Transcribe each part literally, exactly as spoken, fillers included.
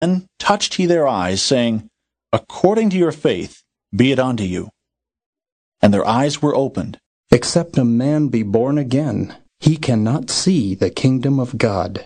Then touched he their eyes, saying, According to your faith, be it unto you. And their eyes were opened. Except a man be born again, he cannot see the kingdom of God.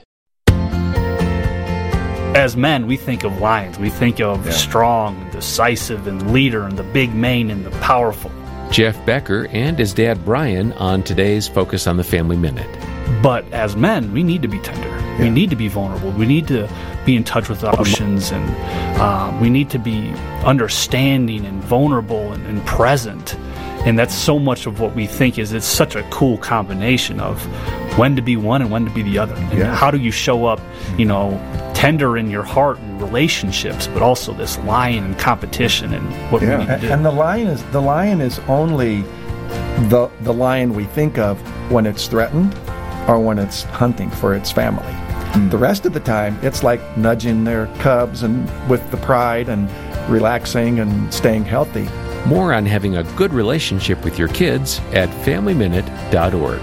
As men, we think of lions. We think of yeah. strong, and decisive, and leader, and the big mane, and the powerful. Jeff Becker and his dad Brian on today's Focus on the Family Minute. But as men, we need to be tender. Yeah. We need to be vulnerable. We need to be in touch with our emotions, and uh, we need to be understanding and vulnerable and, and present. And that's so much of what we think is it's such a cool combination of when to be one and when to be the other. And yeah. how do you show up, you know, tender in your heart and relationships, but also this lion and competition and what yeah. we need to do. And the lion is the lion is only the the lion we think of when it's threatened or when it's hunting for its family. Mm. The rest of the time, it's like nudging their cubs and with the pride and relaxing and staying healthy. More on having a good relationship with your kids at family minute dot org.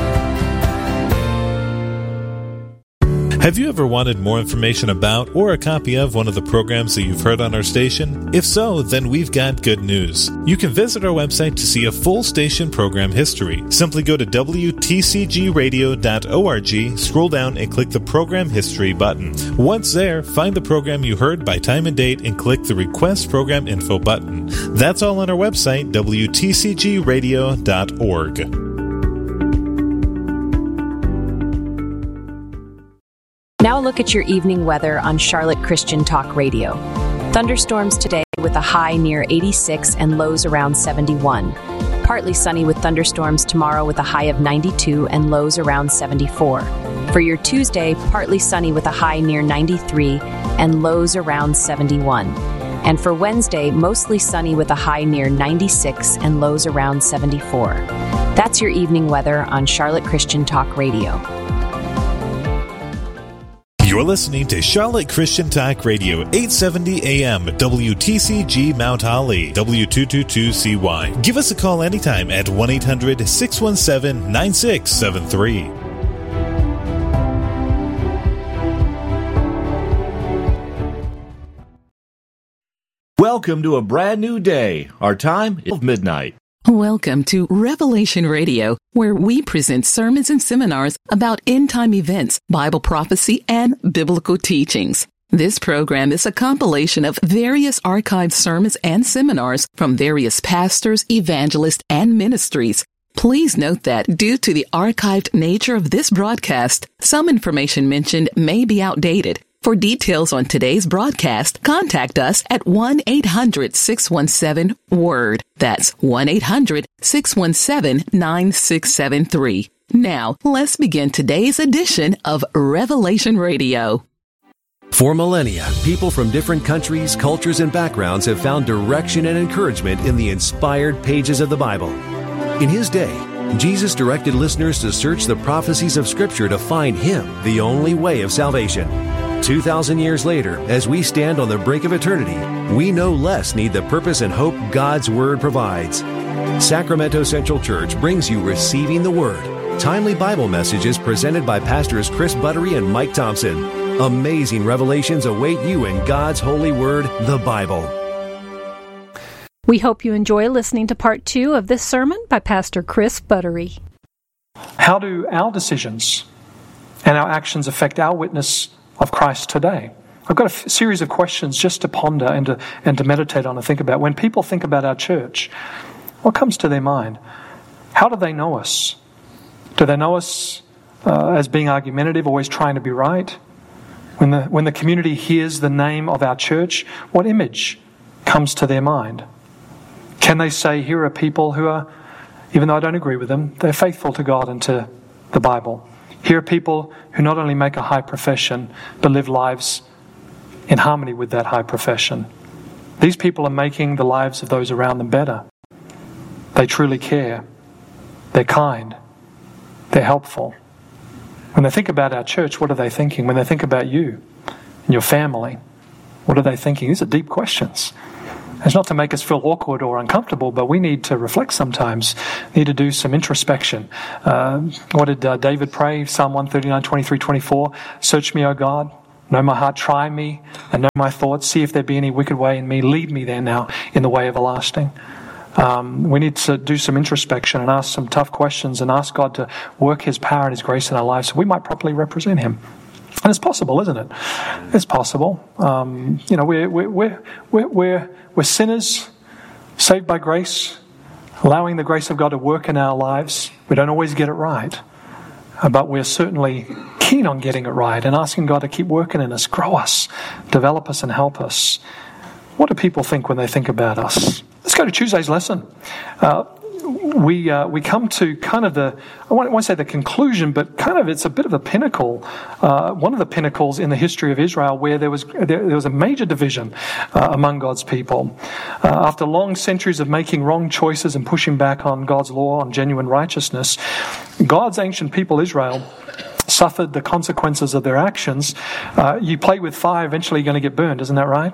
Have you ever wanted more information about or a copy of one of the programs that you've heard on our station? If so, then we've got good news. You can visit our website to see a full station program history. Simply go to w t c g radio dot org, scroll down and click the Program History button. Once there, find the program you heard by time and date and click the Request Program Info button. That's all on our website, w t c g radio dot org. Now look at your evening weather on Charlotte Christian Talk Radio. Thunderstorms today with a high near eighty-six and lows around seventy-one. Partly sunny with thunderstorms tomorrow with a high of ninety-two and lows around seventy-four. For your Tuesday, partly sunny with a high near ninety-three and lows around seventy-one. And for Wednesday, mostly sunny with a high near ninety-six and lows around seventy-four. That's your evening weather on Charlotte Christian Talk Radio. You're listening to Charlotte Christian Talk Radio, eight seventy A M, W T C G Mount Holly, W two twenty-two C Y. Give us a call anytime at one eight hundred six one seven nine six seven three. Welcome to a brand new day. Our time is midnight. Welcome to Revelation Radio, where we present sermons and seminars about end-time events, Bible prophecy, and biblical teachings. This program is a compilation of various archived sermons and seminars from various pastors, evangelists, and ministries. Please note that due to the archived nature of this broadcast, some information mentioned may be outdated. For details on today's broadcast, contact us at one eight hundred six one seven WORD. That's one eight hundred six one seven nine six seven three. Now, let's begin today's edition of Revelation Radio. For millennia, people from different countries, cultures, and backgrounds have found direction and encouragement in the inspired pages of the Bible. In His day, Jesus directed listeners to search the prophecies of Scripture to find Him, the only way of salvation. Two thousand years later, as we stand on the brink of eternity, we no less need the purpose and hope God's Word provides. Sacramento Central Church brings you Receiving the Word, timely Bible messages presented by Pastors Chris Buttery and Mike Thompson. Amazing revelations await you in God's holy Word, the Bible. We hope you enjoy listening to part two of this sermon by Pastor Chris Buttery. How do our decisions and our actions affect our witness of Christ today? I've got a f- series of questions just to ponder and to, and to meditate on and think about. When people think about our church, what comes to their mind? How do they know us? Do they know us uh, as being argumentative, always trying to be right? When the, when the community hears the name of our church, what image comes to their mind? Can they say, here are people who are, even though I don't agree with them, they're faithful to God and to the Bible? Here are people who not only make a high profession, but live lives in harmony with that high profession. These people are making the lives of those around them better. They truly care. They're kind. They're helpful. When they think about our church, what are they thinking? When they think about you and your family, what are they thinking? These are deep questions. It's not to make us feel awkward or uncomfortable, but we need to reflect sometimes, need to do some introspection. Uh, what did uh, David pray? Psalm one thirty-nine, twenty-three, twenty-four. Search me, O God, Know my heart, try me, and know my thoughts. See if there be any wicked way in me. Lead me there now in the way everlasting. Um, we need to do some introspection and ask some tough questions and ask God to work His power and His grace in our lives so we might properly represent Him. And it's possible, isn't it? It's possible. Um, you know, we're, we're, we're, we're, we're, we're sinners, saved by grace, allowing the grace of God to work in our lives. We don't always get it right, but we're certainly keen on getting it right and asking God to keep working in us, grow us, develop us, and help us. What do people think when they think about us? Let's go to Tuesday's lesson. Uh, we uh, we come to kind of the, I won't, I won't say the conclusion, but kind of it's a bit of a pinnacle, uh, one of the pinnacles in the history of Israel where there was there, there was a major division uh, among God's people. Uh, after long centuries of making wrong choices and pushing back on God's law, on genuine righteousness, God's ancient people, Israel, suffered the consequences of their actions. Uh, you play with fire, eventually you're going to get burned, isn't that right?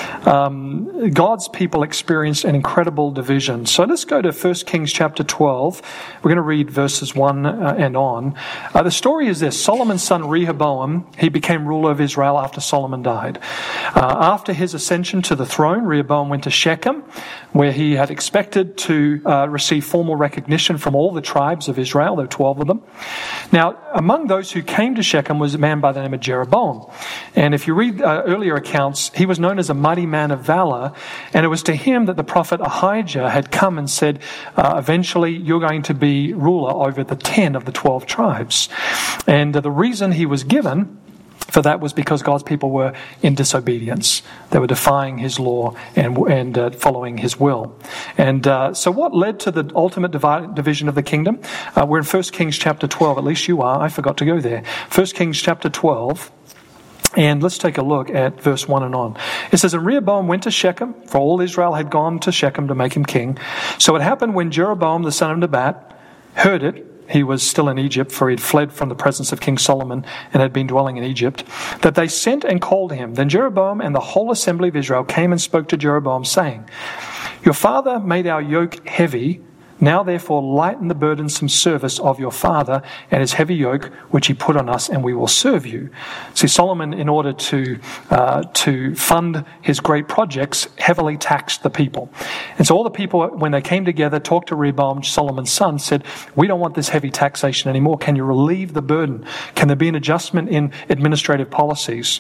Um, God's people experienced an incredible division. So let's go to First Kings chapter twelve. We're going to read verses one uh, and on. Uh, the story is this. Solomon's son Rehoboam, he became ruler of Israel after Solomon died. Uh, after his ascension to the throne, Rehoboam went to Shechem, where he had expected to uh, receive formal recognition from all the tribes of Israel. There were twelve of them. Now, among those who came to Shechem was a man by the name of Jeroboam. And if you read uh, earlier accounts, he was known as a mighty man of valor. And it was to him that the prophet Ahijah had come and said, uh, eventually you're going to be ruler over the ten of the twelve tribes. And uh, the reason he was given for that was because God's people were in disobedience. They were defying His law and and uh, following His will. And uh, so what led to the ultimate divi- division of the kingdom? Uh, we're in First Kings chapter twelve. At least you are. I forgot to go there. First Kings chapter twelve. And let's take a look at verse one and on. It says, And Rehoboam went to Shechem, for all Israel had gone to Shechem to make him king. So it happened when Jeroboam the son of Nebat heard it, he was still in Egypt, for he had fled from the presence of King Solomon and had been dwelling in Egypt, that they sent and called him. Then Jeroboam and the whole assembly of Israel came and spoke to Jeroboam, saying, Your father made our yoke heavy. Now therefore lighten the burdensome service of your father and his heavy yoke, which he put on us, and we will serve you. See, Solomon, in order to uh, to fund his great projects, heavily taxed the people. And so all the people, when they came together, talked to Rehoboam, Solomon's son, said, we don't want this heavy taxation anymore. Can you relieve the burden? Can there be an adjustment in administrative policies?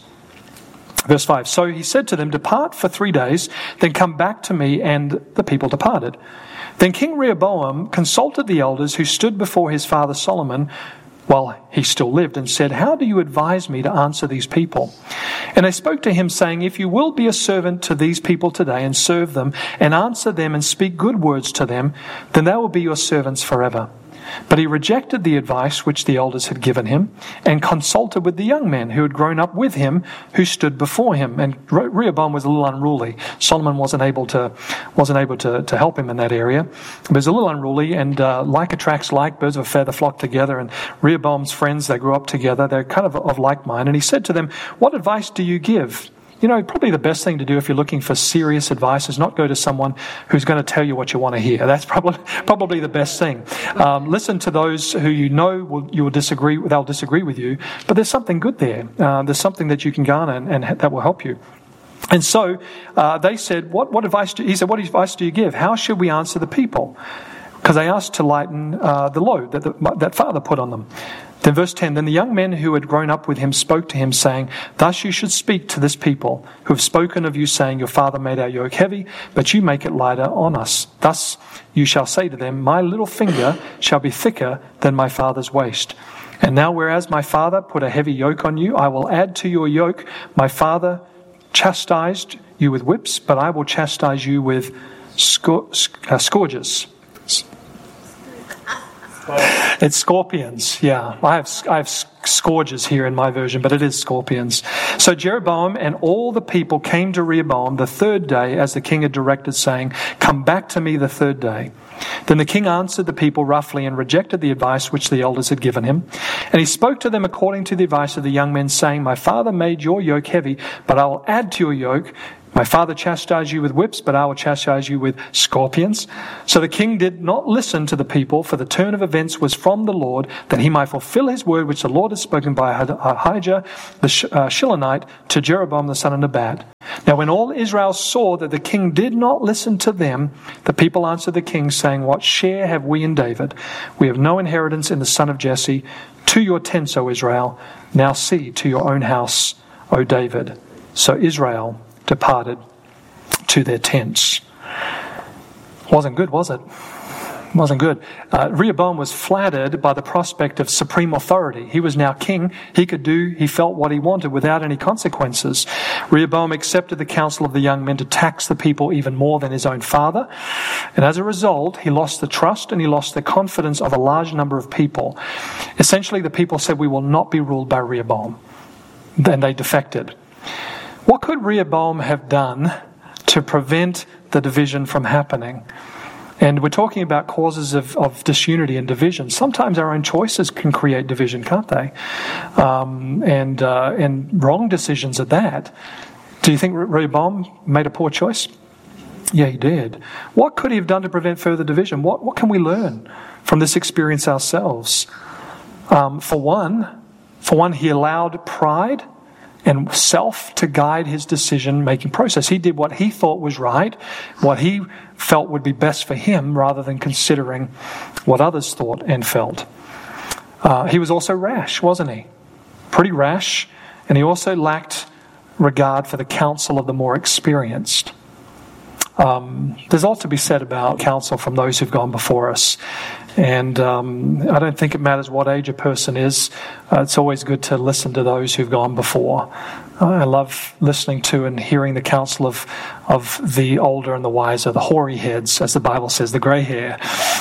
Verse five, So he said to them, Depart for three days, then come back to me, and the people departed. Then King Rehoboam consulted the elders who stood before his father Solomon while he still lived and said, How do you advise me to answer these people? And they spoke to him, saying, If you will be a servant to these people today and serve them and answer them and speak good words to them, then they will be your servants forever. But he rejected the advice which the elders had given him and consulted with the young men who had grown up with him, who stood before him. And Rehoboam was a little unruly. Solomon wasn't able to wasn't able to, to help him in that area. But he was a little unruly, and uh, like attracts like, birds of a feather flock together. And Rehoboam's friends, they grew up together. They're kind of of like mind. And he said to them, What advice do you give? You know, probably the best thing to do if you're looking for serious advice is not go to someone who's going to tell you what you want to hear. That's probably probably the best thing. Um, listen to those who you know will, you will disagree, they'll disagree with you, but there's something good there. Uh, there's something that you can garner and, and that will help you. And so uh, they said, "What what advice?" Do, he said, "What advice do you give? How should we answer the people?" Because they asked to lighten uh, the load that the, that father put on them. Then verse ten, Then the young men who had grown up with him spoke to him, saying, Thus you should speak to this people, who have spoken of you, saying, Your father made our yoke heavy, but you make it lighter on us. Thus you shall say to them, My little finger shall be thicker than my father's waist. And now whereas my father put a heavy yoke on you, I will add to your yoke. My father chastised you with whips, but I will chastise you with scour- uh, scourges. It's scorpions, yeah. I have I have scourges here in my version, but it is scorpions. So Jeroboam and all the people came to Rehoboam the third day, as the king had directed, saying, Come back to me the third day. Then the king answered the people roughly and rejected the advice which the elders had given him. And he spoke to them according to the advice of the young men, saying, My father made your yoke heavy, but I will add to your yoke. My father chastised you with whips, but I will chastise you with scorpions. So the king did not listen to the people, for the turn of events was from the Lord, that he might fulfill his word which the Lord had spoken by Ahijah the Shilonite to Jeroboam the son of Nebat. Now when all Israel saw that the king did not listen to them, the people answered the king, saying, What share have we in David? We have no inheritance in the son of Jesse. To your tents, O Israel. Now see to your own house, O David. So Israel departed to their tents. Wasn't good, was it? Wasn't good. Uh, Rehoboam was flattered by the prospect of supreme authority. He was now king. He could do, he felt what he wanted without any consequences. Rehoboam accepted the counsel of the young men to tax the people even more than his own father. And as a result, he lost the trust and he lost the confidence of a large number of people. Essentially, the people said, we will not be ruled by Rehoboam. Then they defected. What could Rehoboam have done to prevent the division from happening? And we're talking about causes of, of disunity and division. Sometimes our own choices can create division, can't they? Um, and uh, and wrong decisions at that. Do you think Rehoboam made a poor choice? Yeah, he did. What could he have done to prevent further division? What what can we learn from this experience ourselves? Um, for one, for one, he allowed pride and self to guide his decision-making process. He did what he thought was right, what he felt would be best for him, rather than considering what others thought and felt. Uh, he was also rash, wasn't he? Pretty rash, and he also lacked regard for the counsel of the more experienced. Um, there's a lot to be said about counsel from those who've gone before us. And um, I don't think it matters what age a person is. Uh, it's always good to listen to those who've gone before. Uh, I love listening to and hearing the counsel of of the older and the wiser, the hoary heads, as the Bible says, the grey hair.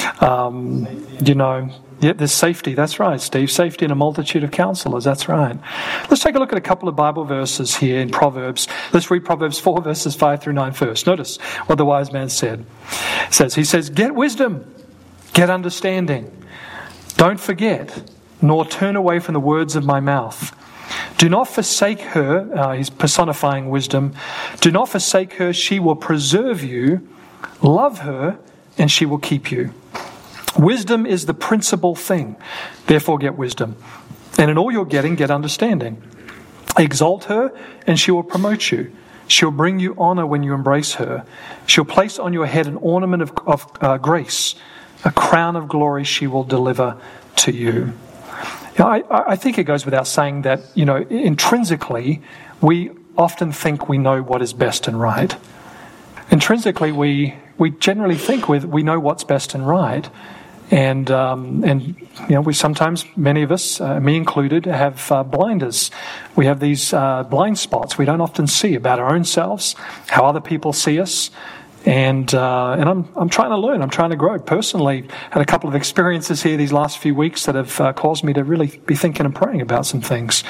Um, you know, yeah, there's safety. That's right, Steve. Safety in a multitude of counselors. That's right. Let's take a look at a couple of Bible verses here in Proverbs. Let's read Proverbs four, verses five through nine first. Notice what the wise man said. It says, he says, get wisdom. Get understanding. Don't forget, nor turn away from the words of my mouth. Do not forsake her. Uh, he's personifying wisdom. Do not forsake her. She will preserve you. Love her, and she will keep you. Wisdom is the principal thing. Therefore, get wisdom. And in all you're getting, get understanding. Exalt her, and she will promote you. She'll bring you honor when you embrace her. She'll place on your head an ornament of, of uh, grace. A crown of glory she will deliver to you. You know, I, I think it goes without saying that, you know, intrinsically, we often think we know what is best and right. Intrinsically, we we generally think with we know what's best and right. And, um, and you know, we sometimes, many of us, uh, me included, have uh, blinders. We have these uh, blind spots we don't often see about our own selves, how other people see us. And uh, and I'm I'm trying to learn. I'm trying to grow. Personally, had a couple of experiences here these last few weeks that have uh, caused me to really be thinking and praying about some things.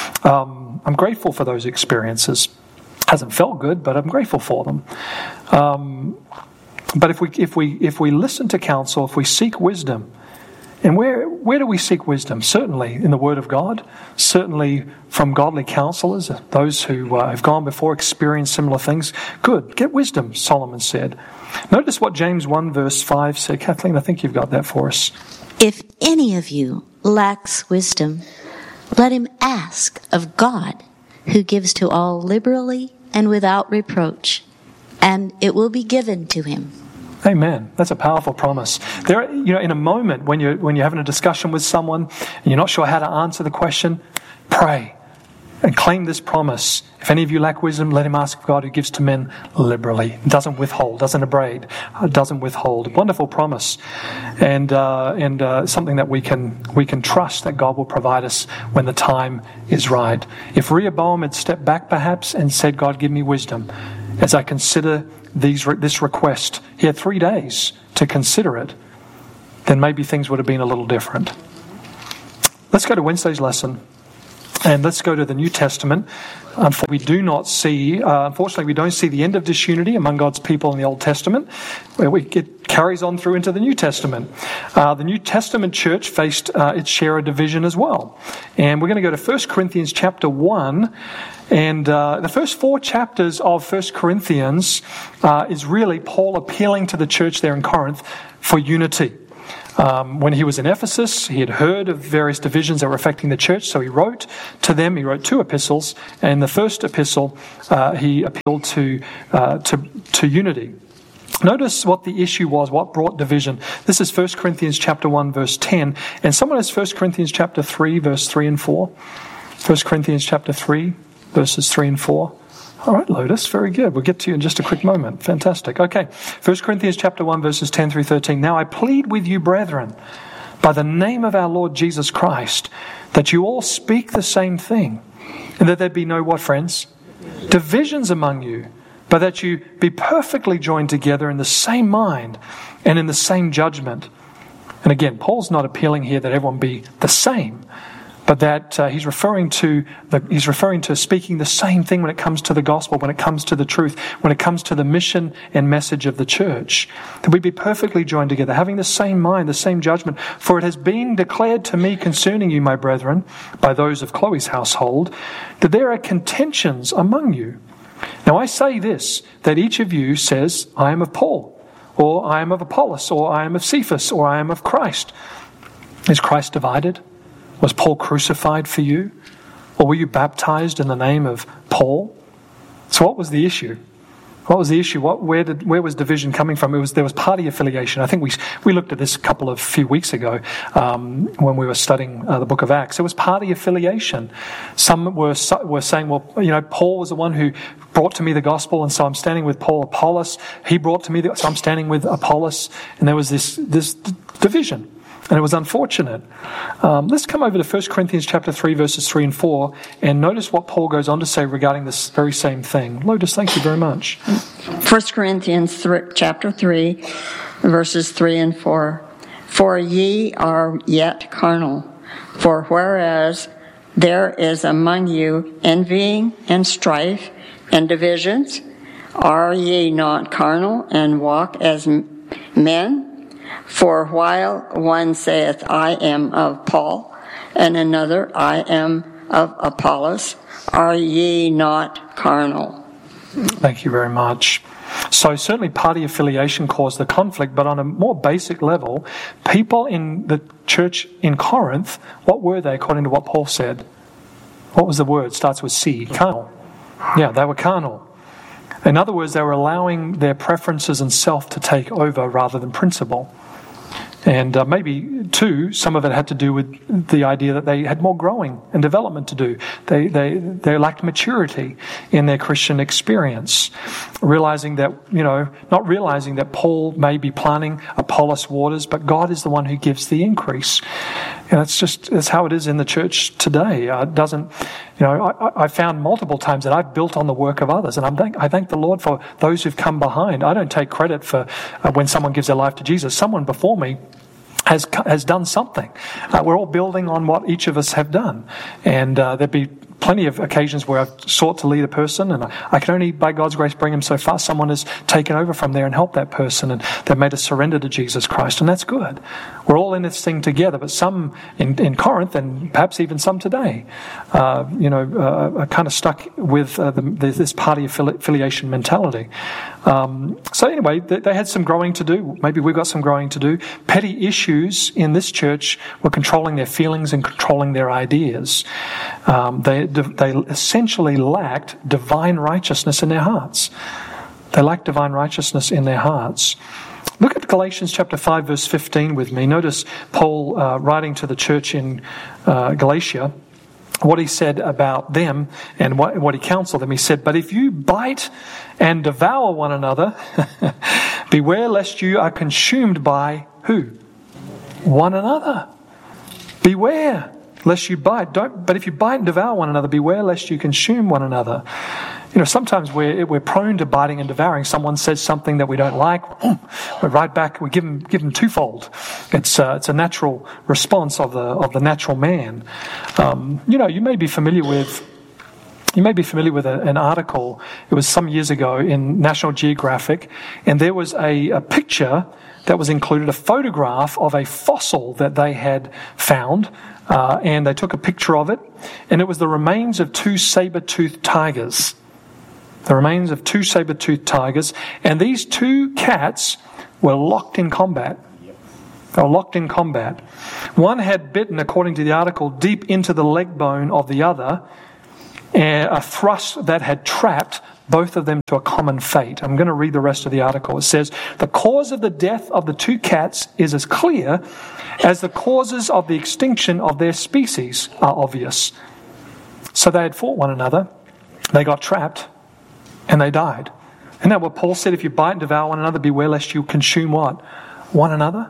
Um, I'm grateful for those experiences. Hasn't felt good, but I'm grateful for them. Um, but if we if we if we listen to counsel, if we seek wisdom, and where where do we seek wisdom? Certainly in the Word of God. Certainly from godly counselors, those who uh, have gone before, experienced similar things. Good. Get wisdom, Solomon said. Notice what James one verse five said. Kathleen, I think you've got that for us. If any of you lacks wisdom, let him ask of God, who gives to all liberally and without reproach, and it will be given to him. Amen. That's a powerful promise. There, you know, in a moment when you're when you're having a discussion with someone and you're not sure how to answer the question, pray and claim this promise. If any of you lack wisdom, let him ask of God, who gives to men liberally, doesn't withhold, doesn't abrade, doesn't withhold. Wonderful promise, and uh, and uh, something that we can we can trust that God will provide us when the time is right. If Rehoboam had stepped back, perhaps, and said, "God, give me wisdom as I consider these this request," he had three days to consider it, then maybe things would have been a little different. Let's go to Wednesday's lesson. And let's go to the New Testament. Unfortunately, we do not see, uh, unfortunately, we don't see the end of disunity among God's people in the Old Testament. Where we, it carries on through into the New Testament. Uh, the New Testament church faced uh, its share of division as well. And we're going to go to First Corinthians chapter one. And uh, the first four chapters of First Corinthians uh, is really Paul appealing to the church there in Corinth for unity. Um, when he was in Ephesus, he had heard of various divisions that were affecting the church, so he wrote to them. He wrote two epistles, and in the first epistle, uh, he appealed to, uh, to to unity. Notice what the issue was, what brought division. This is First Corinthians chapter one, verse ten, and someone has First Corinthians chapter three, verse three and four. First Corinthians chapter three, verses three and four. All right, Lotus, very good. We'll get to you in just a quick moment. Fantastic. Okay, First Corinthians chapter one, verses ten through thirteen. Now I plead with you, brethren, by the name of our Lord Jesus Christ, that you all speak the same thing, and that there be no, what, friends? Divisions among you, but that you be perfectly joined together in the same mind and in the same judgment. And again, Paul's not appealing here that everyone be the same, but that uh, he's referring to the, he's referring to speaking the same thing when it comes to the gospel, when it comes to the truth, when it comes to the mission and message of the church. That we be perfectly joined together, having the same mind, the same judgment. For it has been declared to me concerning you, my brethren, by those of Chloe's household, that there are contentions among you. Now I say this, that each of you says, I am of Paul, or I am of Apollos, or I am of Cephas, or I am of Christ. Is Christ divided? Was Paul crucified for you? Or were you baptized in the name of Paul? So what was the issue? What was the issue? What, where did, where was division coming from? It was, there was party affiliation. I think we we looked at this a couple of few weeks ago um, when we were studying uh, the book of Acts. It was party affiliation. Some were were saying, well, you know, Paul was the one who brought to me the gospel, and so I'm standing with Paul. Apollos, he brought to me, the, so I'm standing with Apollos. And there was this this division. And it was unfortunate. Um, let's come over to First Corinthians chapter three, verses three and four, and notice what Paul goes on to say regarding this very same thing. Lotus, thank you very much. First Corinthians th- chapter three, verses three and four. For ye are yet carnal, for whereas there is among you envying and strife and divisions, are ye not carnal and walk as men? For while one saith, I am of Paul, and another, I am of Apollos, are ye not carnal? Thank you very much. So certainly party affiliation caused the conflict, but on a more basic level, people in the church in Corinth, what were they according to what Paul said? What was the word? It starts with C, carnal. Yeah, they were carnal. In other words, they were allowing their preferences and self to take over rather than principle. And uh, maybe, too, some of it had to do with the idea that they had more growing and development to do. They they they lacked maturity in their Christian experience, realizing that, you know, not realizing that Paul may be planting Apollos waters, but God is the one who gives the increase. And it's just, that's how it is in the church today. Uh, it doesn't, you know, I, I found multiple times that I've built on the work of others, and I'm thank, I thank the Lord for those who've come behind. I don't take credit for uh, when someone gives their life to Jesus. Someone before me has has done something. Uh, we're all building on what each of us have done. And uh, there'd be plenty of occasions where I've sought to lead a person, and I, I can only, by God's grace, bring them so far. Someone has taken over from there and helped that person, and they've made a surrender to Jesus Christ, and that's good. We're all in this thing together, but some in, in Corinth, and perhaps even some today, uh, you know, uh, are kind of stuck with uh, the, this party affili- affiliation mentality. Um, so anyway, they, they had some growing to do. Maybe we've got some growing to do. Petty issues in this church were controlling their feelings and controlling their ideas. Um, they They essentially lacked divine righteousness in their hearts. They lacked divine righteousness in their hearts. Look at Galatians chapter five, verse fifteen with me. Notice Paul uh, writing to the church in uh, Galatia, what he said about them and what, what he counseled them. He said, but if you bite and devour one another, beware lest you are consumed by who? One another. Beware lest you bite. Don't, but if you bite and devour one another, beware lest you consume one another. You know, sometimes we're, we're prone to biting and devouring. Someone says something that we don't like, we're right back, we give them, give them twofold. It's, uh, it's a natural response of the, of the natural man. Um, you know, you may be familiar with, you may be familiar with a, an article, it was some years ago in National Geographic, and there was a, a picture that was included, a photograph of a fossil that they had found, uh, and they took a picture of it, and it was the remains of two saber-toothed tigers. The remains of two saber-toothed tigers, and these two cats were locked in combat. They were locked in combat. One had bitten, according to the article, deep into the leg bone of the other, and a thrust that had trapped both of them to a common fate. I'm going to read the rest of the article. It says, the cause of the death of the two cats is as clear as the causes of the extinction of their species are obvious. So they had fought one another, they got trapped, and they died. Isn't that what Paul said? If you bite and devour one another, beware lest you consume what? One another?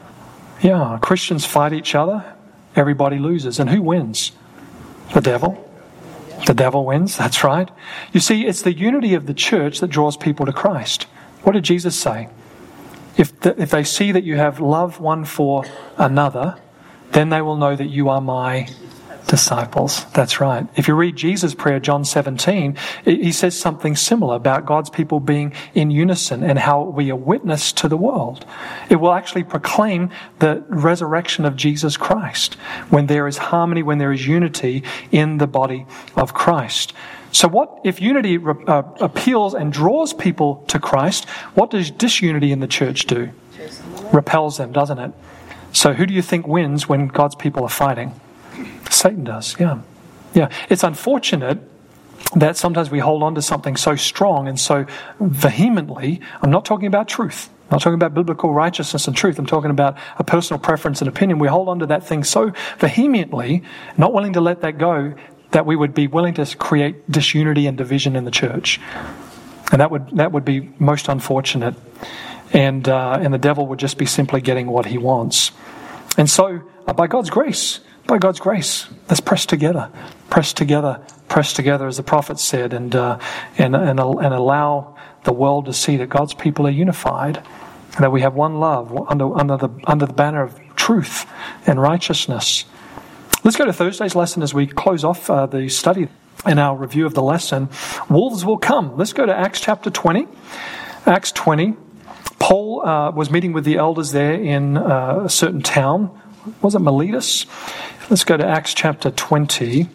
Yeah, Christians fight each other, everybody loses. And who wins? The devil. The devil wins, that's right. You see, it's the unity of the church that draws people to Christ. What did Jesus say? If, the, if they see that you have love one for another, then they will know that you are my disciples. That's right. If you read Jesus' prayer, John seventeen, he says something similar about God's people being in unison and how we are witness to the world. It will actually proclaim the resurrection of Jesus Christ when there is harmony, when there is unity in the body of Christ. So what if unity uh, appeals and draws people to Christ, what does disunity in the church do? Repels them, doesn't it? So who do you think wins when God's people are fighting? Satan does, yeah. Yeah. It's unfortunate that sometimes we hold on to something so strong and so vehemently. I'm not talking about truth. I'm not talking about biblical righteousness and truth. I'm talking about a personal preference and opinion. We hold on to that thing so vehemently, not willing to let that go, that we would be willing to create disunity and division in the church. And that would that would be most unfortunate. And, uh, and the devil would just be simply getting what he wants. And so, uh, by God's grace, By God's grace, let's press together, press together, press together, as the prophet said, and uh, and and and allow the world to see that God's people are unified, and that we have one love under under the under the banner of truth and righteousness. Let's go to Thursday's lesson as we close off uh, the study and our review of the lesson. Wolves will come. Let's go to Acts chapter twenty. Acts twenty. Paul uh, was meeting with the elders there in uh, a certain town. Was it Miletus? Let's go to Acts chapter twenty.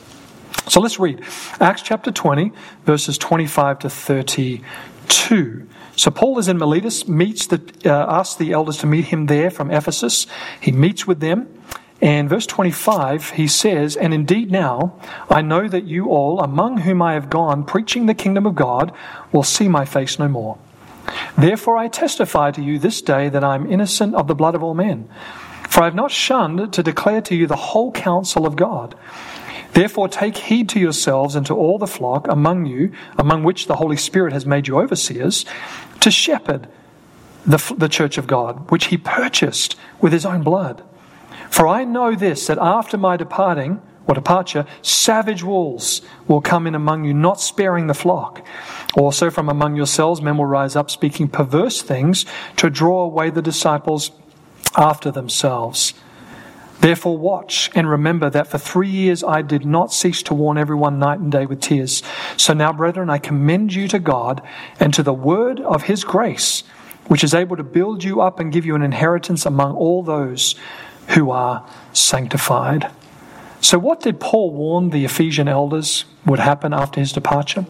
So let's read Acts chapter twenty, verses twenty-five to thirty-two. So Paul is in Miletus, meets the, uh, asks the elders to meet him there from Ephesus. He meets with them. And verse twenty-five, he says, "And indeed now I know that you all, among whom I have gone preaching the kingdom of God, will see my face no more. Therefore I testify to you this day that I am innocent of the blood of all men. For I have not shunned to declare to you the whole counsel of God. Therefore take heed to yourselves and to all the flock among you, among which the Holy Spirit has made you overseers, to shepherd the, the church of God, which he purchased with his own blood. For I know this, that after my departing, or departure, savage wolves will come in among you, not sparing the flock. Also from among yourselves men will rise up, speaking perverse things, to draw away the disciples after themselves. Therefore watch and remember that for three years I did not cease to warn everyone night and day with tears. So now, brethren, I commend you to God and to the word of his grace, which is able to build you up and give you an inheritance among all those who are sanctified." So what did Paul warn the Ephesian elders would happen after his departure?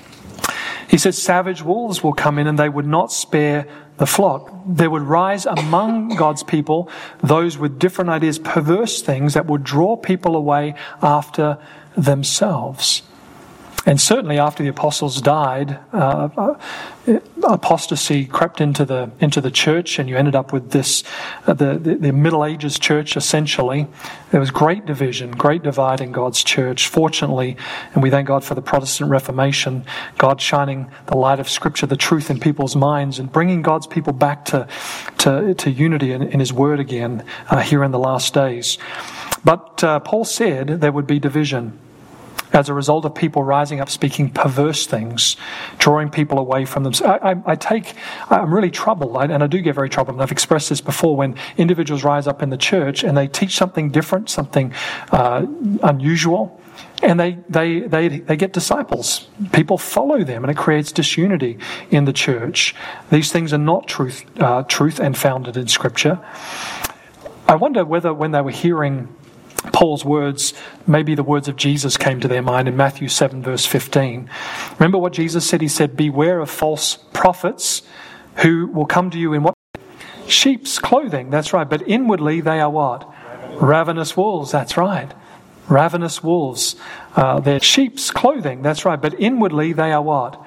He said savage wolves will come in and they would not spare the flock. There would rise among God's people those with different ideas, perverse things that would draw people away after themselves. And certainly after the apostles died, uh, apostasy crept into the into the church, and you ended up with this, uh, the, the the Middle Ages church. Essentially, there was great division, great divide in God's church. Fortunately, and we thank God for the Protestant Reformation, God shining the light of Scripture, the truth in people's minds, and bringing God's people back to to, to unity in, in His Word again uh, here in the last days. But uh, Paul said there would be division. as a result of people rising up speaking perverse things, drawing people away from them. So I, I, I take, I'm really troubled, and I do get very troubled, and I've expressed this before, when individuals rise up in the church and they teach something different, something uh, unusual, and they, they, they, they get disciples. People follow them, and it creates disunity in the church. These things are not truth, uh, truth and founded in Scripture. I wonder whether when they were hearing Paul's words, maybe the words of Jesus came to their mind in Matthew seven verse fifteen. Remember what Jesus said? He said, beware of false prophets who will come to you in what? Sheep's clothing, that's right. But inwardly they are what? Ravenous wolves, that's right. Ravenous wolves. Uh, they're sheep's clothing, that's right. But inwardly they are what?